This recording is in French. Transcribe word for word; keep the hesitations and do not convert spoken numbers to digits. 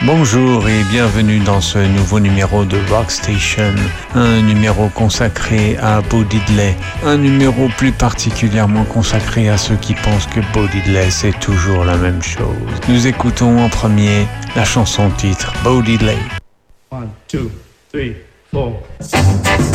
Bonjour et bienvenue dans ce nouveau numéro de Rock Station, un numéro consacré à Bo Diddley, un numéro plus particulièrement consacré à ceux qui pensent que Bo Diddley c'est toujours la même chose. Nous écoutons en premier la chanson titre Bo Diddley. One, two, three, four.